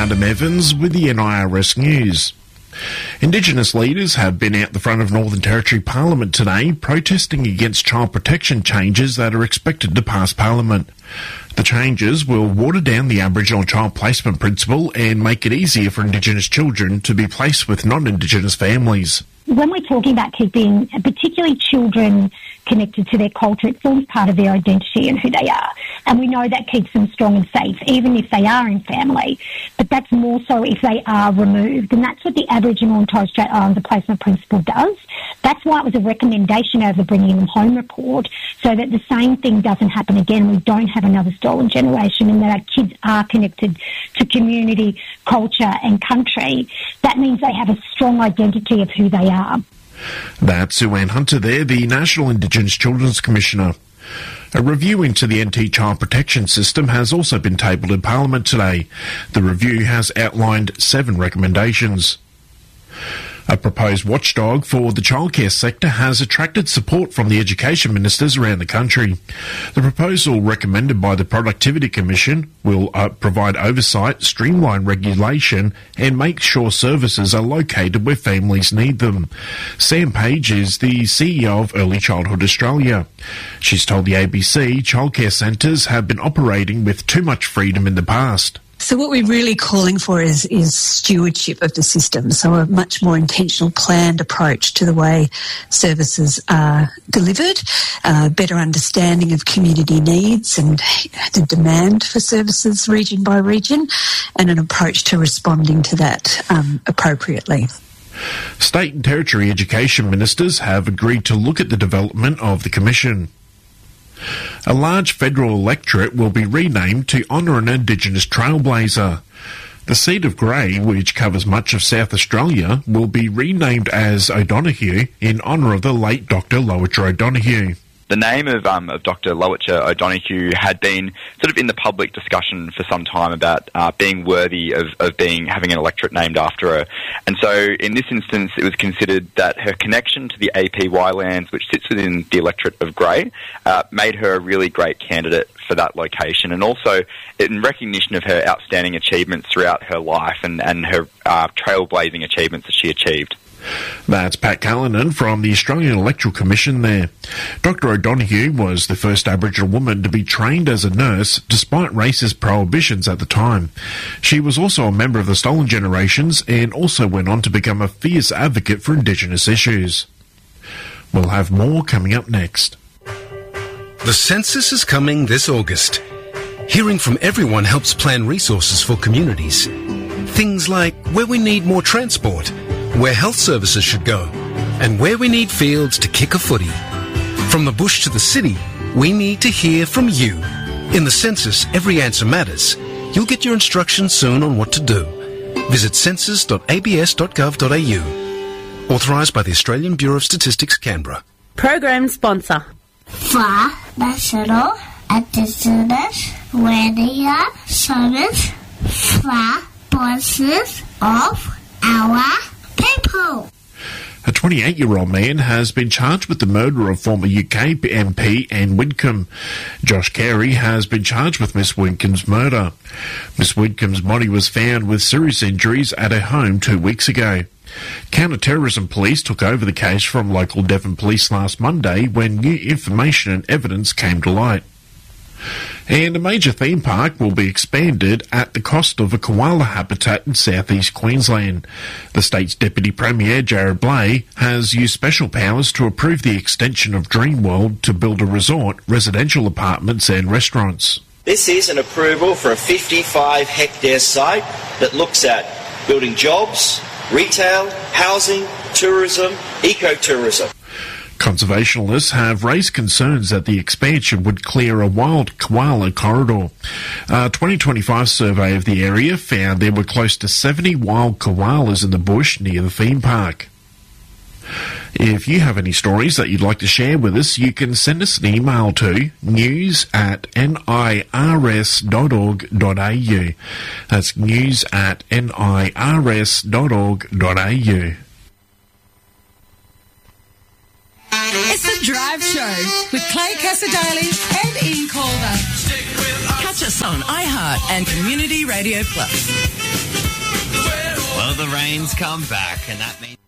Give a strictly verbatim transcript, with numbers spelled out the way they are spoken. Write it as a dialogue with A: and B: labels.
A: Adam Evans with the N I R S News. Indigenous leaders have been out the front of Northern Territory Parliament today protesting against child protection changes that are expected to pass Parliament. The changes will water down the Aboriginal child placement principle and make it easier for Indigenous children to be placed with non-Indigenous families.
B: When we're talking about keeping particularly children connected to their culture, it forms part of their identity and who they are. And we know that keeps them strong and safe, even if they are in family. But that's more so if they are removed. And that's what the Aboriginal and Torres Strait Islander placement principle does. That's why it was a recommendation over the Bringing Them Home report, so that the same thing doesn't happen again. We don't have another stolen generation, and that our kids are connected to community, culture and country. That means they have a strong identity of who they are.
A: That's Sue-Ann Hunter there, the National Indigenous Children's Commissioner. A review into the N T child protection system has also been tabled in Parliament today. The review has outlined seven recommendations. A proposed watchdog for the childcare sector has attracted support from the education ministers around the country. The proposal, recommended by the Productivity Commission, will uh, provide oversight, streamline regulation and make sure services are located where families need them. Sam Page is the C E O of Early Childhood Australia. She's told the A B C childcare centres have been operating with too much freedom in the past.
C: So what we're really calling for is, is stewardship of the system, so a much more intentional, planned approach to the way services are delivered, uh, better understanding of community needs and the demand for services region by region, and an approach to responding to that um, appropriately.
A: State and Territory education ministers have agreed to look at the development of the Commission. A large federal electorate will be renamed to honour an Indigenous trailblazer. The seat of Grey, which covers much of South Australia, will be renamed as O'Donoghue in honour of the late Doctor Lowitja O'Donoghue.
D: The name of um, of Doctor Lowitja O'Donoghue had been sort of in the public discussion for some time about uh, being worthy of, of being having an electorate named after her. And so in this instance, it was considered that her connection to the A P Y lands, which sits within the electorate of Grey, uh, made her a really great candidate for that location. And also in recognition of her outstanding achievements throughout her life and, and her uh, trailblazing achievements that she achieved.
A: That's Pat Callanan from the Australian Electoral Commission there. Doctor O'Donoghue was the first Aboriginal woman to be trained as a nurse despite racist prohibitions at the time. She was also a member of the Stolen Generations and also went on to become a fierce advocate for Indigenous issues. We'll have more coming up next.
E: The census is coming this August. Hearing from everyone helps plan resources for communities. Things like where we need more transport, where health services should go, and where we need fields to kick a footy. From the bush to the city, we need to hear from you. In the census, every answer matters. You'll get your instructions soon on what to do. Visit census dot a b s dot gov dot a u. Authorised by the Australian Bureau of Statistics, Canberra.
F: Program sponsor.
G: For National Indigenous Radio Service for voices of our people.
A: A twenty-eight-year-old man has been charged with the murder of former U K M P Anne Widdecombe. Josh Carey has been charged with Miss Widdecombe's murder. Miss Widdecombe's body was found with serious injuries at her home two weeks ago. Counter-terrorism police took over the case from local Devon police last Monday when new information and evidence came to light. And a major theme park will be expanded at the cost of a koala habitat in southeast Queensland. The state's Deputy Premier, Jared Blay, has used special powers to approve the extension of Dreamworld to build a resort, residential apartments and restaurants.
H: This is an approval for a fifty-five hectare site that looks at building jobs, retail, housing, tourism, ecotourism.
A: Conservationists have raised concerns that the expansion would clear a wild koala corridor. A twenty twenty-five survey of the area found there were close to seventy wild koalas in the bush near the theme park. If you have any stories that you'd like to share with us, you can send us an email to news at nirs dot org dot a u. That's news at nirs dot org dot a u.
I: It's The Drive Show with Clay Cassadaly and Ian Calder. Catch us on iHeart and Community Radio Plus.
F: the rain's come back, and that means...